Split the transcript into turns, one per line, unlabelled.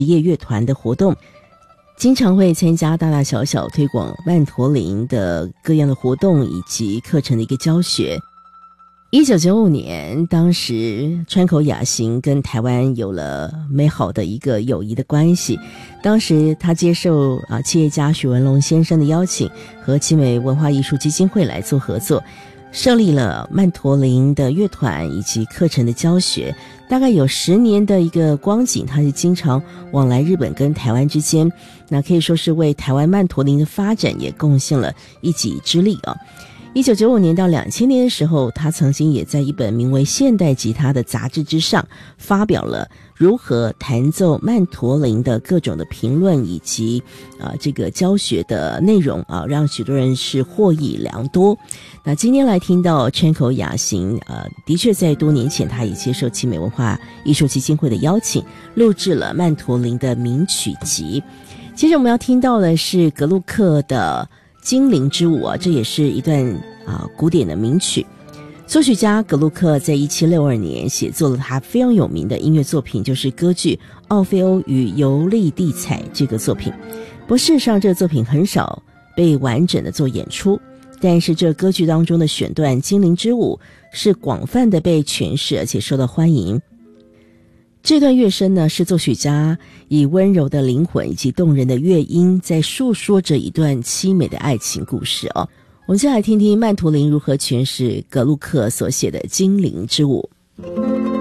业乐团的活动，经常会参加大大小小推广曼陀林的各样的活动以及课程的一个教学。1995年，当时川口雅行跟台湾有了美好的一个友谊的关系。当时他接受企业家许文龙先生的邀请，和奇美文化艺术基金会来做合作，设立了曼陀林的乐团以及课程的教学。大概有10年的一个光景，他是经常往来日本跟台湾之间，那可以说是为台湾曼陀林的发展也贡献了一己之力啊。1995年到2000年的时候，他曾经也在一本名为《现代吉他》的杂志之上发表了如何弹奏曼陀林的各种的评论以及这个教学的内容啊，让许多人是获益良多。那今天来听到川口雅行的确在多年前他也接受奇美文化艺术基金会的邀请，录制了曼陀林的名曲集。接着我们要听到的是格鲁克的精灵之舞这也是一段古典的名曲。作曲家格鲁克在1762年写作了他非常有名的音乐作品，就是歌剧《奥菲欧与尤利蒂采》这个作品。不过事实上这个作品很少被完整的做演出，但是这歌剧当中的选段《精灵之舞》是广泛的被诠释而且受到欢迎。这段乐声呢，是作曲家以温柔的灵魂以及动人的乐音在述说着一段凄美的爱情故事哦。我们先来听听曼陀林如何诠释格鲁克所写的《精灵之舞》。